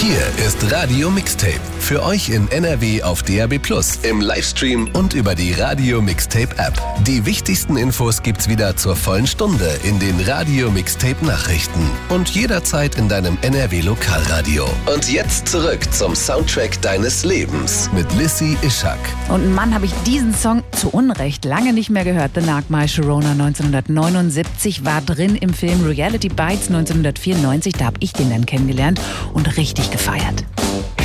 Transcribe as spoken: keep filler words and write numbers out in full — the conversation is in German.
Hier ist Radio Mixtape. Für euch in N R W auf D A B plus, im Livestream und über die Radio Mixtape App. Die wichtigsten Infos gibt's wieder zur vollen Stunde in den Radio Mixtape Nachrichten und jederzeit in deinem N R W Lokalradio. Und jetzt zurück zum Soundtrack deines Lebens mit Lissy Ishak. Und Mann, habe ich diesen Song zu Unrecht lange nicht mehr gehört. The Narc My Sharona neunzehnhundertneunundsiebzig war drin im Film Reality Bites neunzehnhundertvierundneunzig. Da habe ich den dann kennengelernt und richtig gefeiert.